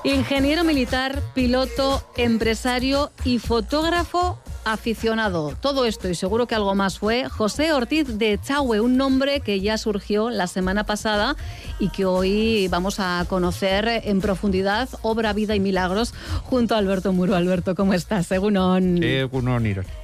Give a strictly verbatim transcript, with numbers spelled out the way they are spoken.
Ingeniero militar, piloto, empresario y fotógrafo aficionado. Todo esto y seguro que algo más fue José Ortiz de Echagüe, un nombre que ya surgió la semana pasada y que hoy vamos a conocer en profundidad, obra, vida y milagros, junto a Alberto Muro. Alberto, ¿cómo estás? Egunon. Egunon, Irene.